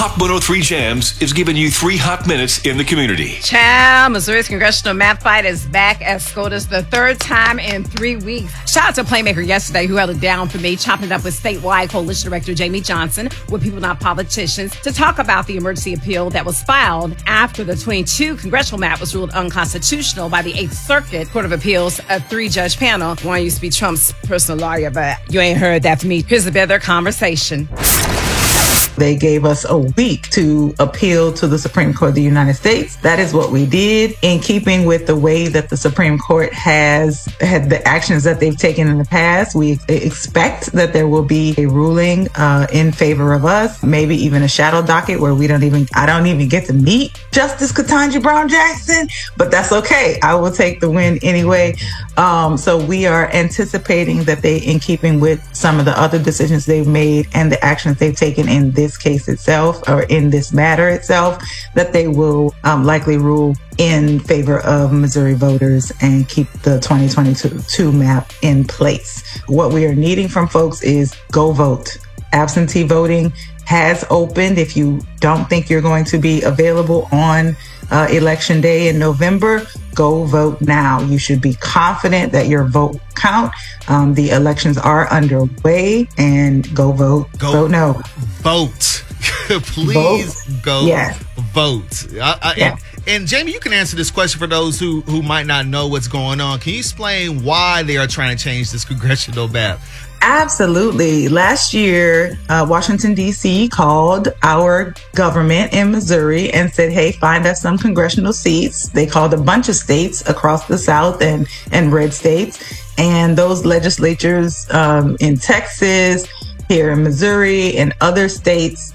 Hot 103 Jams is giving you 3 hot minutes in the community. Child, Missouri's congressional map fight is back at SCOTUS the third time in 3 weeks. Shout out to Playmaker yesterday who held it down for me, chopping it up with statewide coalition director Jamie Johnson with People Not Politicians to talk about the emergency appeal that was filed after the 22 congressional map was ruled unconstitutional by the 8th Circuit Court of Appeals, a 3-judge panel. One used to be Trump's personal lawyer, but you ain't heard that from me. Here's a bit of their conversation. They gave us a week to appeal to the Supreme Court of the United States. That is what we did, in keeping with the way that the Supreme Court has had the actions that they've taken in the past. We expect that there will be a ruling in favor of us, maybe even a shadow docket where I don't even get to meet Justice Ketanji Brown Jackson, but that's okay. I will take the win anyway. So we are anticipating that they, in keeping with some of the other decisions they've made and the actions they've taken in this case itself, or in this matter itself, that they will likely rule in favor of Missouri voters and keep the 2022 map in place. What we are needing from folks is go vote. Absentee voting has opened. If you don't think you're going to be available on Election Day in November, go vote now. You should be confident that your vote count. The elections are underway, and go vote. Vote no. Vote. Please vote. Go vote. And Jamie, you can answer this question for those who might not know what's going on. Can you explain why they are trying to change this congressional map? Absolutely. Last year, Washington, D.C. called our government in Missouri and said, hey, find us some congressional seats. They called a bunch of states across the South and red states. And those legislatures in Texas, here in Missouri, and other states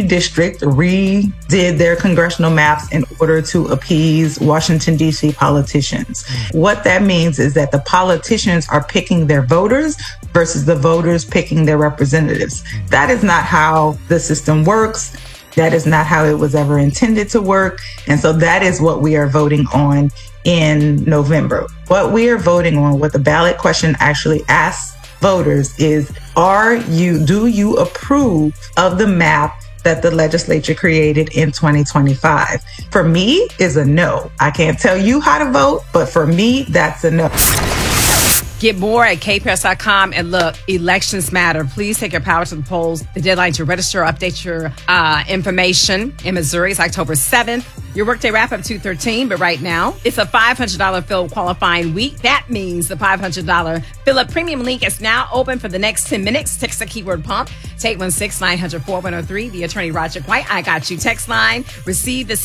redid their congressional maps in order to appease Washington, D.C. politicians. What that means is that the politicians are picking their voters versus the voters picking their representatives. That is not how the system works. That is not how it was ever intended to work. And so that is what we are voting on in November. What we are voting on, what the ballot question actually asks voters is, do you approve of the map that the legislature created in 2025? For me, is a no. I can't tell you how to vote, but for me, that's a no. Get more at kpress.com. And look, elections matter. Please take your power to the polls. The deadline to register or update your information in Missouri is October 7th. Your workday wrap-up 2/13, but right now, it's a $500 fill qualifying week. That means the $500 fill-up premium link is now open for the next 10 minutes. Text the keyword pump to 816-900-4103. The attorney Roger White, I got you text line. Receive the